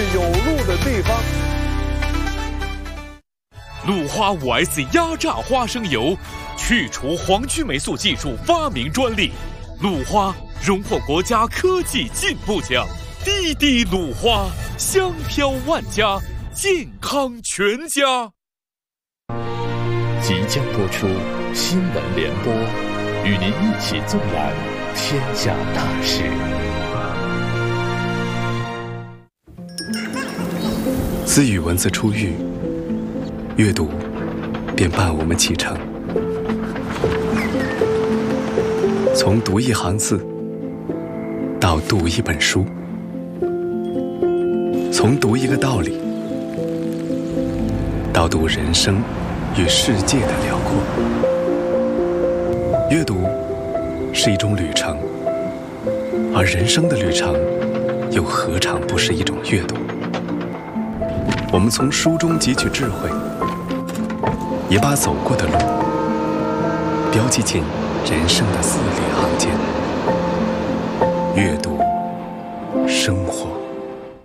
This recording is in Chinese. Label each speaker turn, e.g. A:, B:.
A: 有路的地方。
B: 鲁花5S 压榨花生油，去除黄曲霉素技术发明专利。鲁花荣获国家科技进步奖。滴滴鲁花，香飘万家，健康全家。
C: 即将播出新闻联播，与您一起纵览天下大事。
D: 自语文字出狱，阅读便伴我们启程。从读一行字到读一本书，从读一个道理到读人生与世界的辽阔。阅读是一种旅程，而人生的旅程又何尝不是一种阅读？我们从书中汲取智慧，也把走过的路标记进人生的字里行间。阅读，生活。